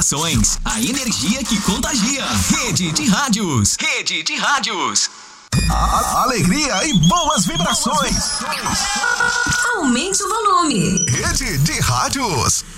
vibrações, a energia que contagia. Rede de Rádios. Rede de Rádios. Alegria e boas vibrações. Aumente o volume. Rede de Rádios.